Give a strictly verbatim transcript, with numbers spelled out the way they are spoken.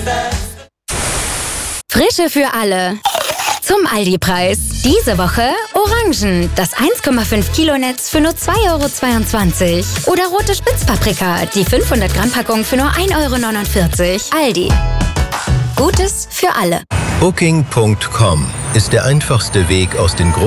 Frische für alle. Zum Aldi-Preis. Diese Woche Orangen, das eins Komma fünf Kilo Netz für nur zwei Euro zweiundzwanzig. Oder rote Spitzpaprika, die fünfhundert Gramm Packung für nur ein Euro neunundvierzig. Aldi. Gutes für alle. Booking Punkt com ist der einfachste Weg aus den